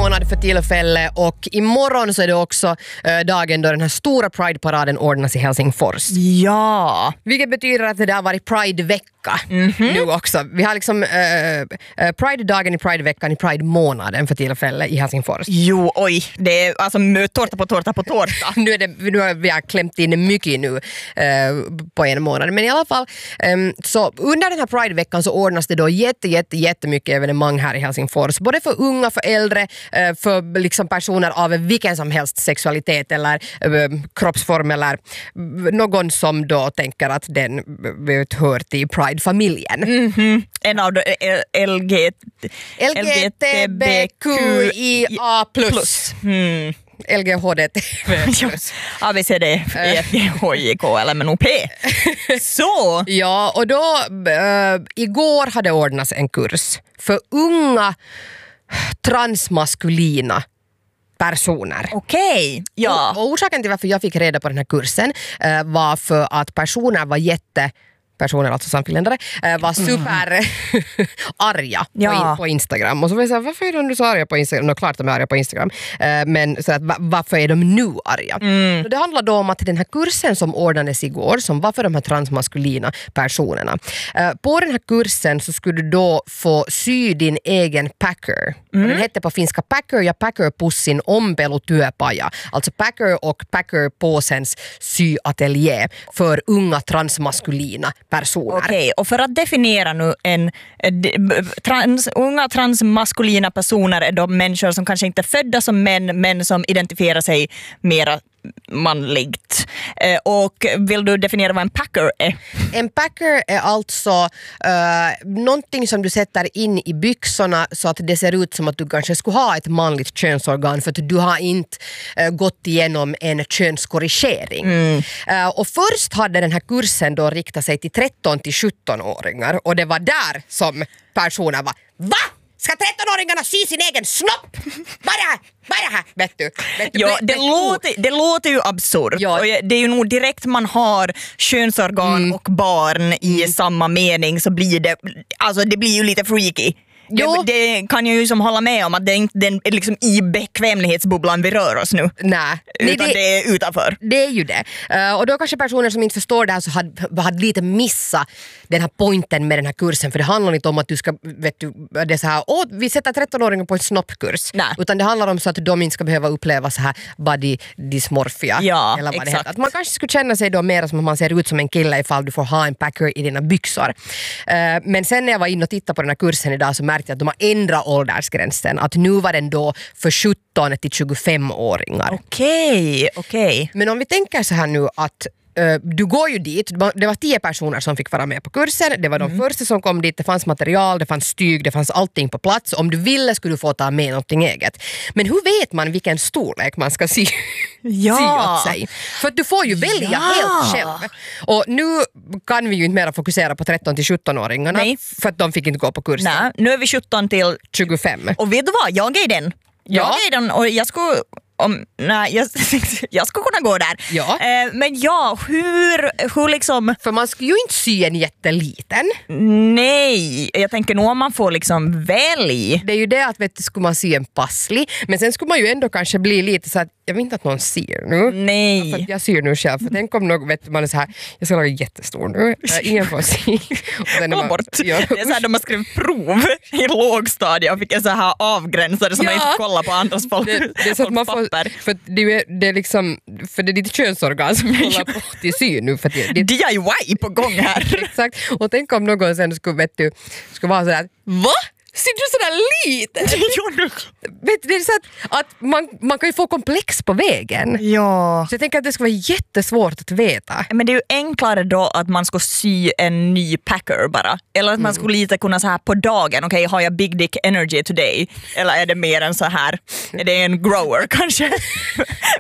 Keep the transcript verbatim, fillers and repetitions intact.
månad för tillfälle och imorgon så är det också äh, dagen då den här stora Pride-paraden ordnas i Helsingfors. Ja. Vilket betyder att det har varit Pride-vecka mm-hmm. nu också. Vi har liksom äh, Pride-dagen i Pride-veckan i Pride-månaden för tillfälle i Helsingfors. Jo, oj. Det är alltså tårta på tårta på tårta. nu, är det, nu har vi har klämt in mycket nu äh, på en månad. Men i alla fall, ähm, så under den här Pride-veckan så ordnas det då jätte, jätte, jättemycket evenemang här i Helsingfors. Både för unga, för äldre, för liksom personer av vilken som helst sexualitet eller äh, kroppsform eller någon som då tänker att den hör till Pride-familjen. Mm-hmm. En av de L G T B Q I A plus. Mm. L G H D T A B C D E F G H I K L M N O P. Så! Ja, och då äh, igår hade ordnats en kurs för unga transmaskulina personer. Okej, okay. Ja. Och, och orsaken till varför jag fick reda på den här kursen äh, var för att personer var jätte personer, alltså samfinländare, var super mm. arga ja. på, på Instagram. Och så var jag så här, varför är de nu så arga på Instagram? Nå, klart de är arga på Instagram. Men så att, varför är de nu arga? Mm. Så det handlar då om att den här kursen som ordnades igår, som var för de här transmaskulina personerna. På den här kursen så skulle du då få sy din egen packer. Mm. Den hette på finska packer ja packer pussin ompelu työpaja. Alltså packer och packer påsens syateljé för unga transmaskulina personer. Okej, okay, och för att definiera nu en trans, unga transmaskulina personer är de människor som kanske inte är födda som män men som identifierar sig mera manligt. Eh, och vill du definiera vad en packer är? En packer är alltså uh, någonting som du sätter in i byxorna så att det ser ut som att du kanske skulle ha ett manligt könsorgan för att du har inte uh, gått igenom en könskorrigering. Mm. Uh, och först hade den här kursen då riktat sig till tretton till sjutton-åringar och det var där som personer var va? Ska tretton-åringarna sy sin egen snopp? Vad är det här? Vad är det här? Vet du? Vet du? Ja, det, låter, det låter ju absurt. Ja. Och det är ju nog direkt man har könsorgan mm. och barn i mm. samma mening så blir det, alltså det blir ju lite freaky. Det, det kan jag ju som hålla med om att det är inte den, liksom i bekvämlighetsbubblan vi rör oss nu. Nej. Utan det, det är utanför. Det är ju det. Uh, och då kanske personer som inte förstår det här så hade, hade lite missat den här pointen med den här kursen. För det handlar inte om att du ska, vet du, det är så här, åh, vi sätter tretton-åringar på en snoppkurs. Nej. Utan det handlar om så att de inte ska behöva uppleva så här body dysmorphia. Ja, eller vad exakt. det heter. Att man kanske skulle känna sig då mer som att man ser ut som en kille ifall du får ha en packer i dina byxor. Uh, men sen när jag var inne och tittade på den här kursen idag så märkte jag att de har ändrat åldersgränsen. Att nu var den då för sjutton till tjugofem-åringar. Okej, okej. Men om vi tänker så här nu att du går ju dit, det var tio personer som fick vara med på kursen, det var de mm. första som kom dit, det fanns material, det fanns styg, det fanns allting på plats. Om du ville skulle du få ta med någonting eget. Men hur vet man vilken storlek man ska sy, ja. sy åt sig? För att du får ju välja ja. helt själv. Och nu kan vi ju inte mer fokusera på tretton till sjutton-åringarna. Nej. För att de fick inte gå på kursen. Nej, nu är vi sjutton till tjugofem. Och vet du vad, jag är den. Jag ja. är den och jag skulle... Om, nej, jag, jag skulle kunna gå där. Ja. Eh, men ja, hur, hur liksom... För man skulle ju inte sy en jätteliten. Nej, jag tänker nog om man får liksom välj. Det är ju det att vet du, skulle man sy en passlig. Men sen skulle man ju ändå kanske bli lite så att jag vill inte att någon ser nu. Nej. För jag syr nu själv. För tänk om någon, vet du, man är så här, jag ska vara jättestor nu. Äh, ingen får se. Gå bort. Ja. Det är så här, de har skrivit prov i lågstadiet och fick en så här avgränsade som ja. man inte kollar på andras folk. Det, det är så att man får, för det är, det är liksom, för det är ditt könsorgan som håller på till syn nu. För det, det, D I Y på gång här. Exakt. Och tänk om någon sen skulle, vet du, skulle vara så där, va? Ser du sådär lite? Vet du, det är så att, att man, man kan ju få komplex på vägen. Ja. Så jag tänker att det ska vara jättesvårt att veta. Men det är ju enklare då att man ska sy en ny packer bara. Eller att man skulle lite kunna så här på dagen. Okej, okay, har jag big dick energy today? Eller är det mer än så här? Är det en grower kanske?